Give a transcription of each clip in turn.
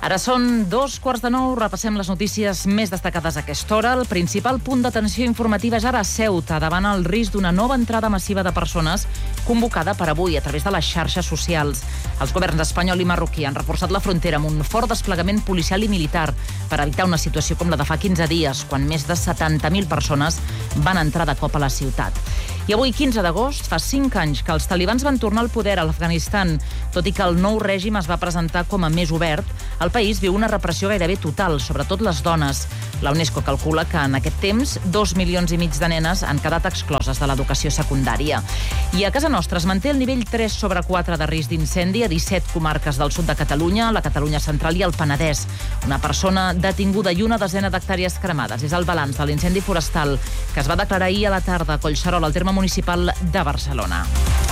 Ara són 8:45, repassem les notícies més destacades a aquesta hora. El principal punt d'atenció informativa és ara a Ceuta, davant el risc d'una nova entrada massiva de persones convocada per avui a través de les xarxes socials. Els governs espanyol i marroquí han reforçat la frontera amb un fort desplegament policial i militar per evitar una situació com la de fa 15 dies, quan més de 70.000 persones van entrar de cop a la ciutat. I avui, 15 d'agost, fa 5 anys que els talibans van tornar al poder a l'Afganistan. Tot i que el nou règim es va presentar com a més obert, el país viu una repressió gairebé total, sobretot les dones. La UNESCO calcula que en aquest temps 2,5 milions de nenes han quedat excloses de l'educació secundària. I a casa nostra es manté el nivell 3/4 de risc d'incendi a 17 comarques del sud de Catalunya, la Catalunya central i el Penedès. Una persona detinguda i una desena d'hectàrees cremades. És el balanç de l'incendi forestal que es va declarar ahir a la tarda a Collserola, al terme municipal de Barcelona.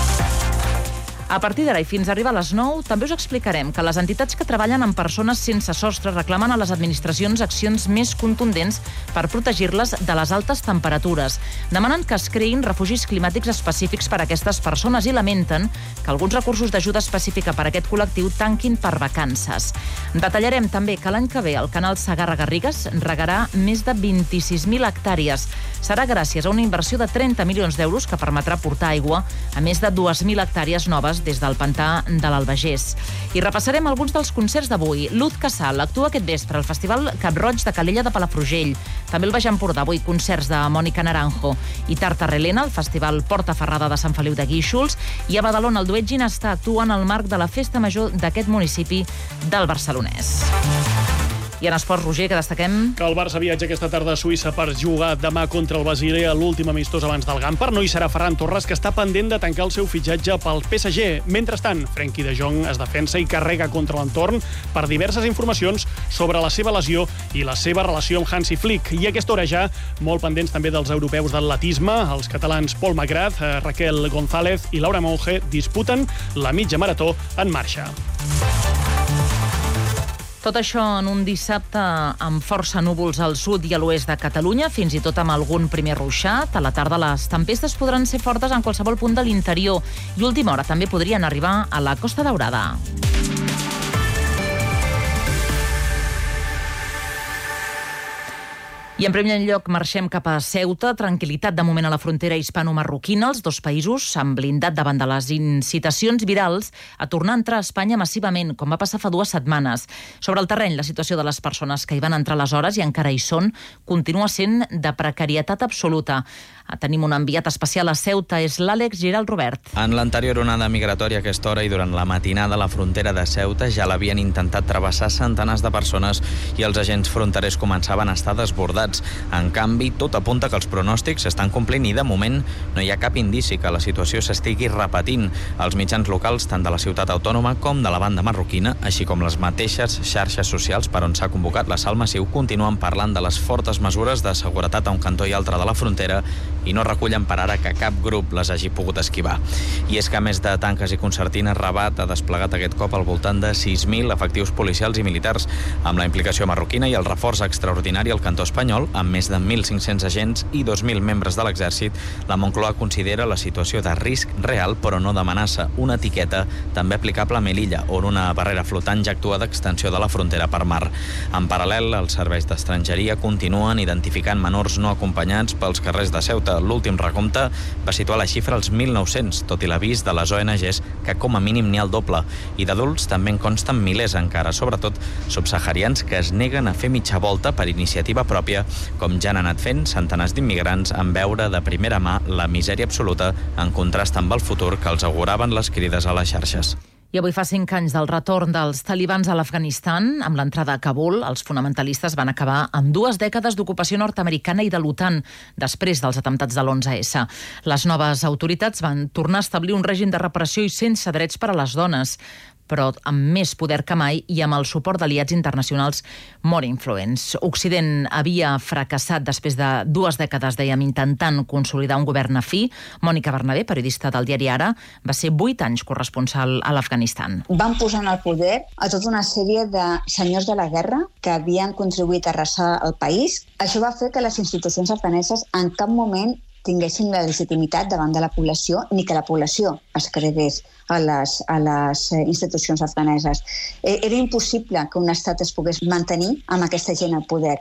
A partir d'ara i fins a arribar a les 9, també us explicarem que les entitats que treballen amb persones sense sostre reclamen a les administracions accions més contundents per protegir-les de les altes temperatures. Demanen que es creïn refugis climàtics específics per a aquestes persones i lamenten que alguns recursos d'ajuda específica per a aquest col·lectiu tanquin per vacances. Detallarem també que l'any que ve el canal Segarra-Garrigues regarà més de 26.000 hectàrees. Serà gràcies a una inversió de 30 milions d'euros que permetrà portar aigua a més de 2.000 hectàrees noves des del pantà de l'Albagés. I repassarem alguns dels concerts d'avui. Luz Casal actua aquest vespre al Festival Cap-roig de Calella de Palafrugell. També el Baix Empordà, avui concerts de Mònica Naranjo i Tartarrelena, al Festival Porta Ferrada de Sant Feliu de Guíxols, i a Badalona el duet Ginestà actua en el marc de la Festa Major d'aquest municipi del Barcelonès. I en esports, Roger, que destaquem? Que el Barça viatja aquesta tarda a Suïssa per jugar demà contra el Basilea, l'últim amistós abans del Gampar. No hi serà Ferran Torres, que està pendent de tancar el seu fitxatge pel PSG. Mentrestant, Frenkie de Jong es defensa i carrega contra l'entorn per diverses informacions sobre la seva lesió i la seva relació amb Hansi Flick. I a aquesta hora ja, molt pendents també dels europeus d'atletisme, els catalans Pol Magrat, Raquel González i Laura Monge disputen la mitja marató en marxa. Tot això en un dissabte amb força núvols al sud i a l'oest de Catalunya, fins i tot amb algun primer ruixat. A la tarda les tempestes podran ser fortes en qualsevol punt de l'interior i última hora també podrien arribar a la Costa Daurada. I en primer lloc marxem cap a Ceuta. Tranquil·litat de moment a la frontera hispano-marroquina. Els dos països s'han blindat davant de les incitacions virals a tornar a entrar a Espanya massivament, com va passar fa 2 setmanes. Sobre el terreny, la situació de les persones que hi van entrar aleshores i encara hi són continua sent de precarietat absoluta. Tenim un enviat especial a Ceuta, és l'Àlex Giral Robert. En l'anterior onada migratòria a aquesta hora i durant la matinada a la frontera de Ceuta ja l'havien intentat travessar centenars de persones i els agents fronterers començaven a estar desbordats. En canvi, tot apunta que els pronòstics s'estan complint i de moment no hi ha cap indici que la situació s'estigui repetint. Els mitjans locals, tant de la ciutat autònoma com de la banda marroquina, així com les mateixes xarxes socials per on s'ha convocat l'assalt massiu, continuen parlant de les fortes mesures de seguretat a un cantó i altre de la frontera i no recullen per ara que cap grup les hagi pogut esquivar. I és que a més de tanques i concertines, Rabat ha desplegat aquest cop al voltant de 6.000 efectius policials i militars, amb la implicació marroquina i el reforç extraordinari al cantó espanyol, amb més de 1.500 agents i 2.000 membres de l'exèrcit. La Moncloa considera la situació de risc real, però no d'amenaça, una etiqueta també aplicable a Melilla, on una barrera flotant ja actua d'extensió de la frontera per mar. En paral·lel, els serveis d'estrangeria continuen identificant menors no acompanyats pels carrers de Ceuta. L'últim recompte va situar la xifra als 1.900, tot i l'avís de les ONGs que com a mínim n'hi ha el doble. I d'adults també en consten milers encara, sobretot subsaharians que es neguen a fer mitja volta per iniciativa pròpia, com ja han anat fent centenars d'immigrants en veure de primera mà la misèria absoluta en contrast amb el futur que els auguraven les crides a les xarxes. I avui fa 5 anys del retorn dels talibans a l'Afganistan. Amb l'entrada a Kabul, els fonamentalistes van acabar amb 2 dècades d'ocupació nord-americana i de l'OTAN, després dels atemptats de l'11S. Les noves autoritats van tornar a establir un règim de repressió i sense drets per a les dones, però amb més poder que mai i amb el suport d'aliats internacionals molt influents. Occident havia fracassat després de 2 dècades, dèiem, intentant consolidar un govern afí. Mònica Bernabé, periodista del diari Ara, va ser 8 anys corresponsal a l'Afganistan. Van posar en el poder a tota una sèrie de senyors de la guerra que havien contribuït a arrasar el país. Això va fer que les institucions afganeses en cap moment tinguessin la legitimitat davant de la població ni que la població es cregués a les institucions afganeses. Era impossible que un estat es pogués mantenir amb aquesta gent al poder.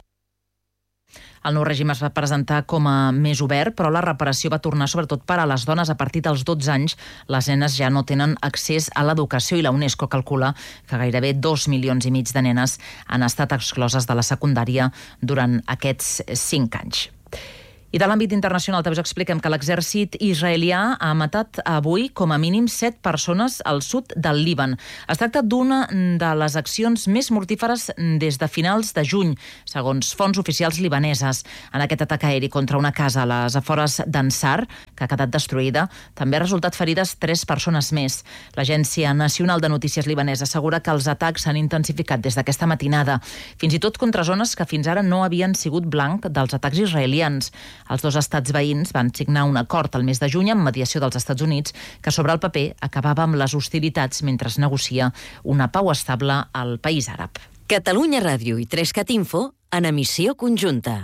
El nou règim es va presentar com a més obert, però la reparació va tornar sobretot per a les dones. A partir dels 12 anys, les nenes ja no tenen accés a l'educació i la UNESCO calcula que gairebé 2,5 milions de nenes han estat excloses de la secundària durant aquests 5 anys. I de l'àmbit internacional també us expliquem que l'exèrcit israelià ha matat avui com a mínim 7 persones al sud del Líban. Es tracta d'una de les accions més mortíferes des de finals de juny, segons fonts oficials libaneses. En aquest atac aeri contra una casa a les afores d'Ansar, que ha quedat destruïda, també ha resultat ferides 3 persones més. L'Agència Nacional de Notícies libanesa assegura que els atacs s'han intensificat des d'aquesta matinada, fins i tot contra zones que fins ara no havien sigut blanc dels atacs israelians. Els 2 estats veïns van signar un acord el mes de juny amb mediació dels Estats Units que sobre el paper acabava amb les hostilitats mentre es negocia una pau estable al país àrab. Catalunya Ràdio i 3cat Info en emissió conjunta.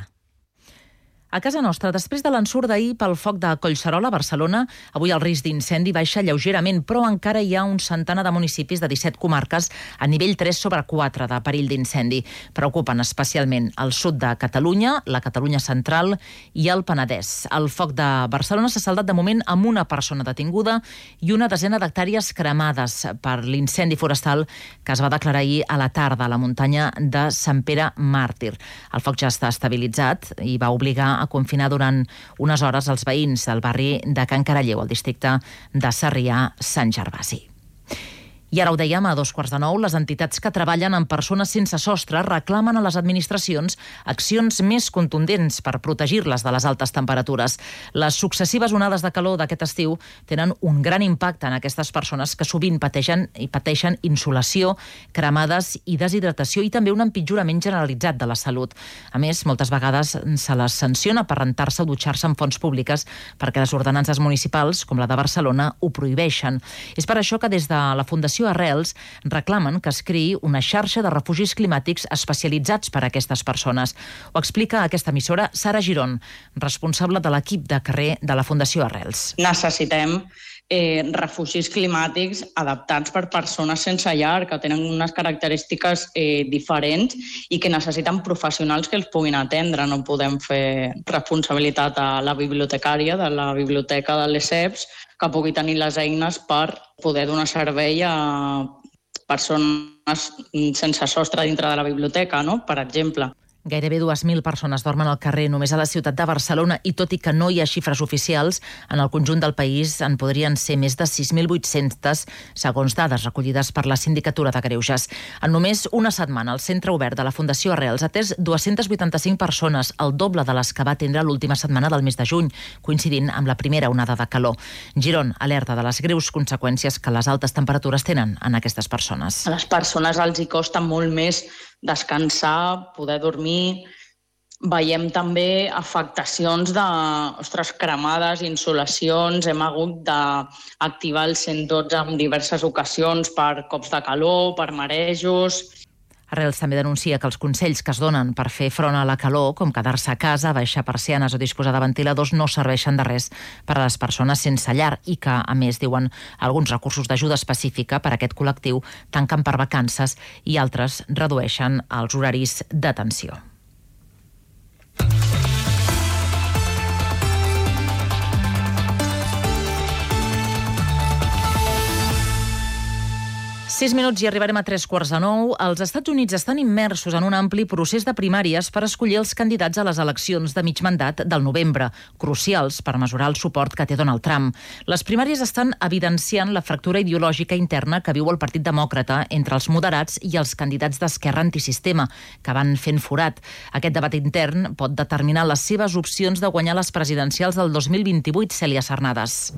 A casa nostra, després de l'ensurt d'ahir pel foc de Collserola a Barcelona, avui el risc d'incendi baixa lleugerament, però encara hi ha un centenar de municipis de 17 comarques a nivell 3/4 de perill d'incendi. Preocupen especialment el sud de Catalunya, la Catalunya central i el Penedès. El foc de Barcelona s'ha saldat de moment amb una persona detinguda i una desena d'hectàrees cremades per l'incendi forestal que es va declarar ahir a la tarda a la muntanya de Sant Pere Màrtir. El foc ja està estabilitzat i va obligar a confinar durant unes hores els veïns del barri de Can Caralleu, al districte de Sarrià-Sant Gervasi. I ara ho dèiem, a 8:45, les entitats que treballen amb persones sense sostre reclamen a les administracions accions més contundents per protegir-les de les altes temperatures. Les successives onades de calor d'aquest estiu tenen un gran impacte en aquestes persones que sovint pateixen insolació, cremades i deshidratació i també un empitjorament generalitzat de la salut. A més, moltes vegades se les sanciona per rentar-se o dutxar-se en fonts públiques perquè les ordenances municipals, com la de Barcelona, ho prohibeixen. És per això que des de la Fundació Arrels reclamen que es creï una xarxa de refugis climàtics especialitzats per a aquestes persones. Ho explica a aquesta emissora Sara Girón, responsable de l'equip de carrer de la Fundació Arrels. Necessitem refugis climàtics adaptats per persones sense llar, que tenen unes característiques diferents i que necessiten professionals que els puguin atendre. No podem fer responsabilitat a la bibliotecària de la biblioteca de l'ESEPS que pugui tenir les eines per poder donar servei a persones sense sostre dintre de la biblioteca, no? Per exemple. Gairebé 2.000 persones dormen al carrer només a la ciutat de Barcelona i tot i que no hi ha xifres oficials, en el conjunt del país en podrien ser més de 6.800, segons dades recollides per la Sindicatura de Greuges. En només una setmana, el centre obert de la Fundació Arrels ha atès 285 persones, el doble de les que va atendre l'última setmana del mes de juny, coincidint amb la primera onada de calor. Girón alerta de les greus conseqüències que les altes temperatures tenen en aquestes persones. A les persones els hi costa molt més descansar, poder dormir. Veiem també afectacions de cremades, insolacions. Hem hagut d'activar el 112 en diverses ocasions per cops de calor, per marejos. Arrels també denuncia que els consells que es donen per fer front a la calor, com quedar-se a casa, baixar persianes o disposar de ventiladors, no serveixen de res per a les persones sense llar i que, a més, diuen, alguns recursos d'ajuda específica per a aquest col·lectiu tanquen per vacances i altres redueixen els horaris d'atenció. Sis minuts i arribarem a 8:45. Els Estats Units estan immersos en un ampli procés de primàries per escollir els candidats a les eleccions de mig mandat del novembre, crucials per mesurar el suport que té Donald Trump. Les primàries estan evidenciant la fractura ideològica interna que viu el Partit Demòcrata entre els moderats i els candidats d'esquerra antisistema, que van fent forat. Aquest debat intern pot determinar les seves opcions de guanyar les presidencials del 2028, Cèlia Sarnades.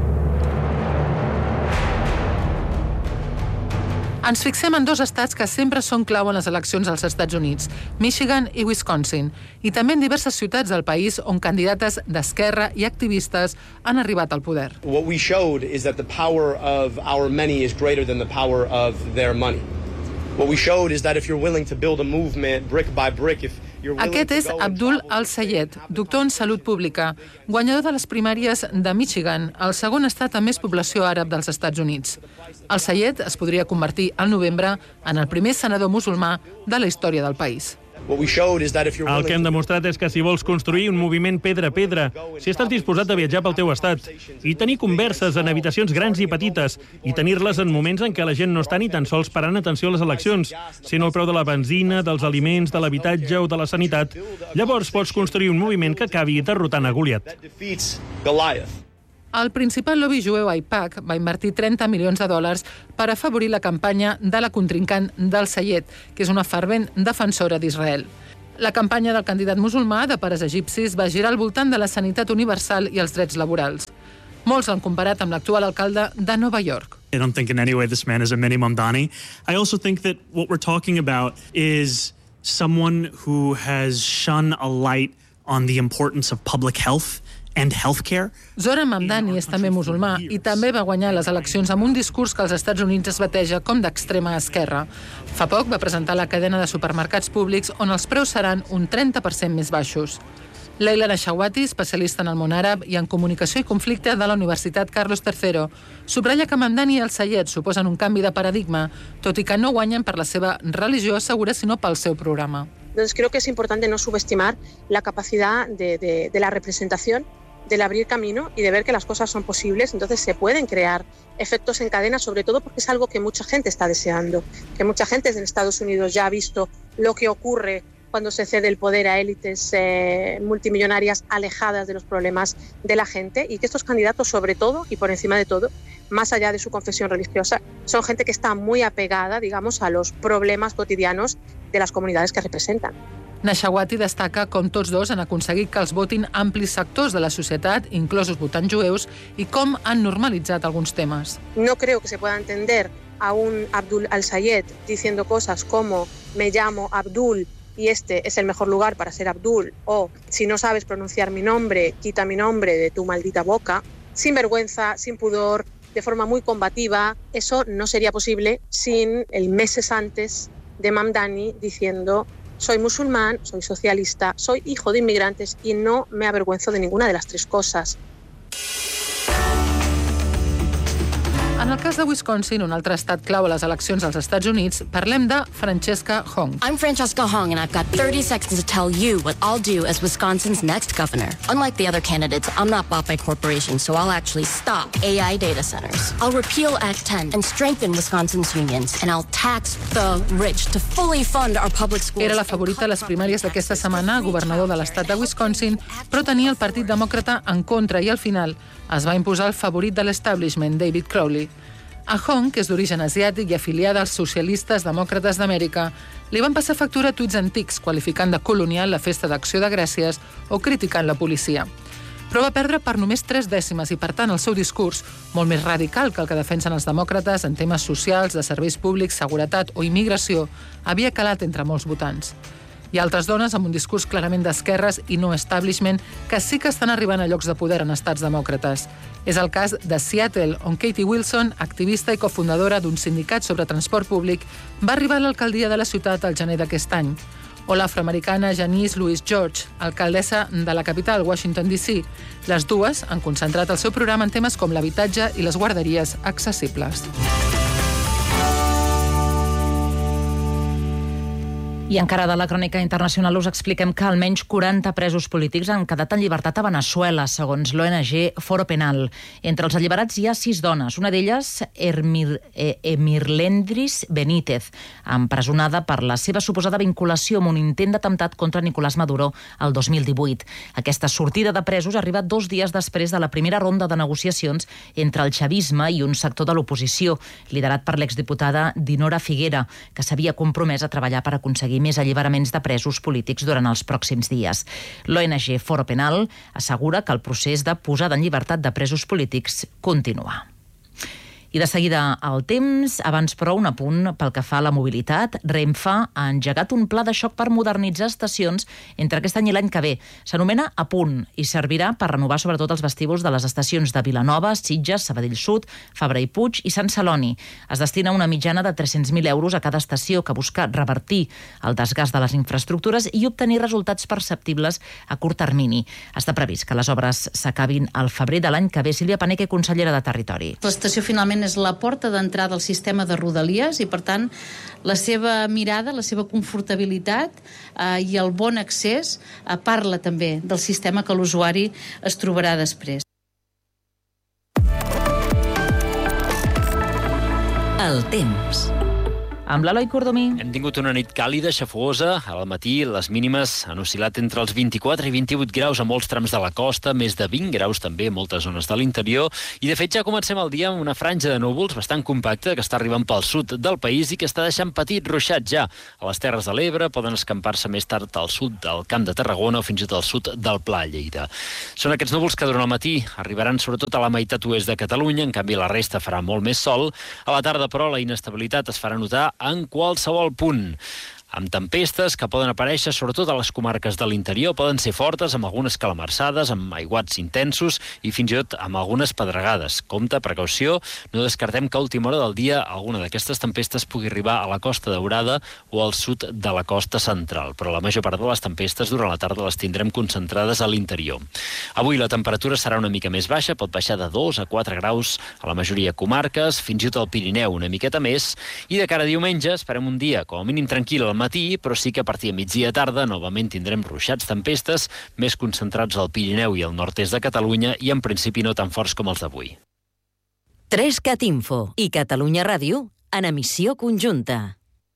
Ens fixem en 2 estats que sempre són clau en les eleccions als Estats Units, Michigan i Wisconsin, i també en diverses ciutats del país on candidates d'esquerra i activistes han arribat al poder. What we showed is that the power of our many is greater than the power of their money. What we showed is that if you're willing to build a movement brick by brick, if you're willing Aquest és Abdul Al-Sayed, doctor en salut pública, guanyador de les primàries de Michigan, el segon estat amb més població àrab dels Estats Units. Al-Sayed es podria convertir al novembre en el primer senador musulmà de la història del país. El que hem demostrat és que si vols construir un moviment pedra a pedra, si estàs disposat a viatjar pel teu estat i tenir converses en habitacions grans i petites i tenir-les en moments en què la gent no està ni tan sols parant atenció a les eleccions, sinó al preu de la benzina, dels aliments, de l'habitatge o de la sanitat, llavors pots construir un moviment que acabi derrotant a Goliat. El principal lobby jueu AIPAC va invertir $30 milions per afavorir la campanya de la contrincant d'Al-Sayed, que és una fervent defensora d'Israel. La campanya del candidat musulmà de pares egipcis va girar al voltant de la sanitat universal i els drets laborals. Molts l'han comparat amb l'actual alcalde de Nova York. I don't think in any way this man is a mini Mamdani. I also think that what we're talking about is someone who has shone a light on the importance of public health and healthcare. Zohran Mamdani és també musulmà i també va guanyar les eleccions amb un discurs que als Estats Units es bateja com d'extrema esquerra. Fa poc va presentar la cadena de supermercats públics on els preus seran un 30% més baixos. Leila Nashawati, especialista en el món àrab i en comunicació i conflicte de la Universitat Carlos III, subratlla que Mamdani i Al-Sayed suposen un canvi de paradigma, tot i que no guanyen per la seva religió, assegura, sinó pel seu programa. Entonces creo que es importante no subestimar la capacidad de la representación, del abrir camino y de ver que las cosas son posibles. Entonces se pueden crear efectos en cadena, sobre todo porque es algo que mucha gente está deseando, que mucha gente en Estados Unidos ya ha visto lo que ocurre cuando se cede el poder a élites multimillonarias alejadas de los problemas de la gente, y que estos candidatos, sobre todo y por encima de todo, más allá de su confesión religiosa, son gente que está muy apegada, digamos, a los problemas cotidianos de las comunidades que representan. Nashawati destaca com tots dos han aconseguit que els votin amplis sectors de la societat, inclosos votants jueus, i com han normalitzat alguns temes. No creo que se pueda entender a un Abdul Al-Sayed diciendo cosas como me llamo Abdul y este es el mejor lugar para ser Abdul, o si no sabes pronunciar mi nombre, quita mi nombre de tu maldita boca, sin vergüenza, sin pudor, de forma muy combativa. Eso no sería posible sin el meses antes de Mamdani diciendo soy musulmán, soy socialista, soy hijo de inmigrantes y no me avergüenzo de ninguna de las tres cosas. En el cas de Wisconsin, un altre estat clau a les eleccions als Estats Units, parlem de Francesca Hong. I'm Francesca Hong, and I've got 30 seconds to tell you what I'll do as Wisconsin's next governor. Unlike the other candidates, I'm not bought by corporations, so I'll actually stop AI data centers. I'll repeal Act 10 and strengthen Wisconsin's unions, and I'll tax the rich to fully fund our public schools. Era la favorita a les primàries d'aquesta setmana, governador de l'estat de Wisconsin, però tenia el Partit Demòcrata en contra i al final es va imposar el favorit de l'establishment, David Crowley. A Hong, que és d'origen asiàtic i afiliada als socialistes demòcrates d'Amèrica, li van passar factura tuits antics, qualificant de colonial la festa d'Acció de Gràcies o criticant la policia. Però va perdre per només 3 dècimes i, per tant, el seu discurs, molt més radical que el que defensen els demòcrates en temes socials, de serveis públics, seguretat o immigració, havia calat entre molts votants. Hi ha altres dones amb un discurs clarament d'esquerres i no establishment que sí que estan arribant a llocs de poder en estats demòcrates. És el cas de Seattle, on Katie Wilson, activista i cofundadora d'un sindicat sobre transport públic, va arribar a l'alcaldia de la ciutat al gener d'aquest any. O l'afroamericana Janice Louise George, alcaldessa de la capital, Washington, D.C. Les dues han concentrat el seu programa en temes com l'habitatge i les guarderies accessibles. I encara de la crònica internacional us expliquem que almenys 40 presos polítics han quedat en llibertat a Veneçuela, segons l'ONG Foro Penal. Entre els alliberats hi ha 6 dones, una d'elles Emirlendris Benítez, empresonada per la seva suposada vinculació amb un intent d'atemptat contra Nicolás Maduro el 2018. Aquesta sortida de presos arriba 2 dies després de la primera ronda de negociacions entre el chavisme i un sector de l'oposició, liderat per l'exdiputada Dinora Figuera, que s'havia compromès a treballar per aconseguir més alliberaments de presos polítics durant els pròxims dies. L'ONG Foro Penal assegura que el procés de posada en llibertat de presos polítics continua. I de seguida el temps, abans però un apunt pel que fa a la mobilitat. Renfe ha engegat un pla de xoc per modernitzar estacions entre aquest any i l'any que ve. S'anomena A Punt i servirà per renovar sobretot els vestíbuls de les estacions de Vilanova, Sitges, Sabadell Sud, Fabra i Puig i Sant Celoni. Es destina una mitjana de 300.000 euros a cada estació que busca revertir el desgast de les infraestructures i obtenir resultats perceptibles a curt termini. Està previst que les obres s'acabin al febrer de l'any que ve. Sílvia Paneque, consellera de Territori. L'estació finalment és la porta d'entrada al sistema de Rodalies i, per tant, la seva mirada, la seva confortabilitat i el bon accés parla també del sistema que l'usuari es trobarà després. El temps. Amb l'Eloi Cordomí. Hem tingut una nit càlida, xafosa. Al matí les mínimes han oscil·lat entre els 24 i 28 graus a molts trams de la costa, més de 20 graus també a moltes zones de l'interior. I de fet ja comencem el dia amb una franja de núvols bastant compacta que està arribant pel sud del país i que està deixant petits ruixats ja. A les Terres de l'Ebre poden escampar-se més tard al sud del Camp de Tarragona o fins i tot al sud del Pla Lleida. Són aquests núvols que durant el matí arribaran sobretot a la meitat oest de Catalunya, en canvi la resta farà molt més sol. A la tarda, però, la inestabilitat es farà notar en qualsevol punt, amb tempestes que poden aparèixer sobretot a les comarques de l'interior. Poden ser fortes, amb algunes calamarsades, amb aiguats intensos i fins i tot amb algunes pedregades. Compte, precaució, no descartem que a última hora del dia alguna d'aquestes tempestes pugui arribar a la Costa Daurada o al sud de la costa central, però la major part de les tempestes durant la tarda les tindrem concentrades a l'interior. Avui la temperatura serà una mica més baixa, pot baixar de 2 a 4 graus a la majoria de comarques, fins i tot al Pirineu una miqueta més, i de cara a diumenge esperem un dia com a mínim tranquil al matí, però sí que a partir de migdia tarda novament tindrem ruixats, tempestes, més concentrats al Pirineu i al nord-est de Catalunya i en principi no tan forts com els d'avui. 3CAT Info i Catalunya Ràdio en emissió conjunta.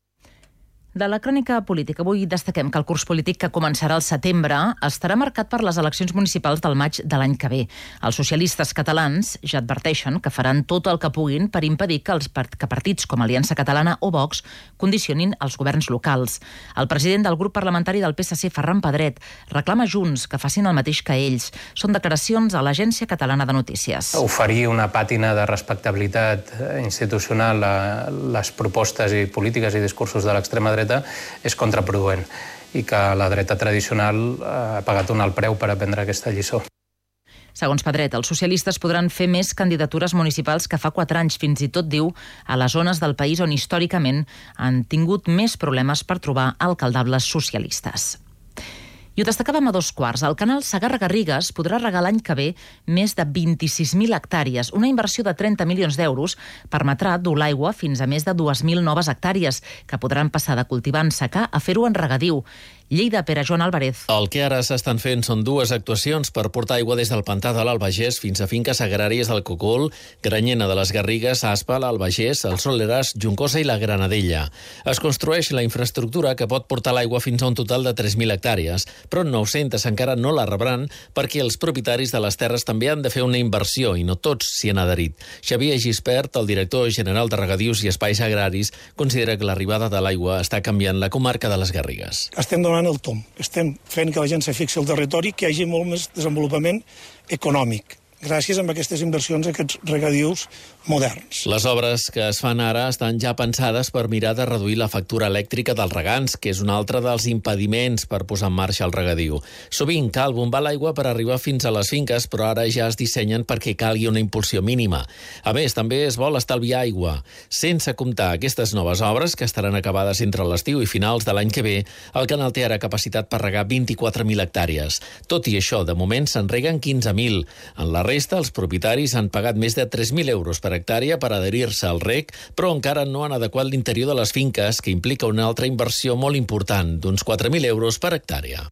De la crònica política, avui destaquem que el curs polític que començarà al setembre estarà marcat per les eleccions municipals del maig de l'any que ve. Els socialistes catalans ja adverteixen que faran tot el que puguin per impedir que partits com Aliança Catalana o Vox condicionin els governs locals. El president del grup parlamentari del PSC, Ferran Pedret, reclama a Junts que facin el mateix que ells. Són declaracions a l'Agència Catalana de Notícies. Oferir una pàtina de respectabilitat institucional a les propostes i polítiques i discursos de l'extrema dreta és contraproduent i que la dreta tradicional ha pagat un alt preu per aprendre aquesta lliçó. Segons Pedret, els socialistes podran fer més candidatures municipals que fa 4 anys, fins i tot, diu, a les zones del país on històricament han tingut més problemes per trobar alcaldables socialistes. I ho destacàvem a 2:15. El canal Segarra-Garrigues podrà regar l'any que ve més de 26.000 hectàrees. Una inversió de 30 milions d'euros permetrà dur l'aigua fins a més de 2.000 noves hectàrees, que podran passar de cultivar en secà a fer-ho en regadiu. Lleida, Pere Joan Álvarez. El que ara s'estan fent són 2 actuacions per portar aigua des del pantà de l'Albagés fins a finques agràries del Cocol, Granyena de les Garrigues, Aspa, l'Albagés, el Soleràs, Juncosa i la Granadella. Es construeix la infraestructura que pot portar l'aigua fins a un total de 3.000 hectàrees, però 900 encara no la rebran perquè els propietaris de les terres també han de fer una inversió i no tots s'hi han adherit. Xavier Gispert, el director general de Regadius i Espais Agraris, considera que l'arribada de l'aigua està canviant la comarca de les Garrigues. Estem donant el tomb. Estem fent que la gent se fixi al territori, que hi hagi molt més desenvolupament econòmic, gràcies a aquestes inversions, aquests regadius moderns. Les obres que es fan ara estan ja pensades per mirar de reduir la factura elèctrica dels regants, que és un altre dels impediments per posar en marxa el regadiu. Sovint cal bombar l'aigua per arribar fins a les finques, però ara ja es dissenyen perquè calgui una impulsió mínima. A més, també es vol estalviar aigua. Sense comptar aquestes noves obres, que estaran acabades entre l'estiu i finals de l'any que ve, el canal té ara capacitat per regar 24.000 hectàrees. Tot i això, de moment se'n reguen 15.000. En la resta, els propietaris han pagat més de 3.000 euros per hectàrea per adherir-se al reg, però encara no han adequat l'interior de les finques, que implica una altra inversió molt important, d'uns 4.000 euros per hectàrea.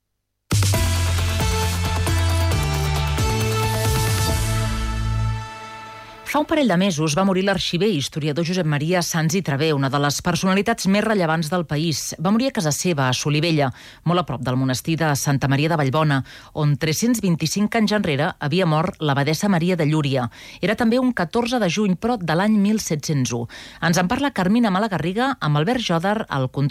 Fa un parell de mesos va morir l'arxiver i historiador Josep Maria Sans i Travé, una de les personalitats més rellevants del país. Va morir a casa seva, a Solivella, molt a prop del monestir de Santa Maria de Vallbona, on 325 anys enrere havia mort l'abadessa Maria de Llúria. Era també un 14 de juny, però de l'any 1701. Ens en parla Carmina Malagarriga amb Albert Jòdar al control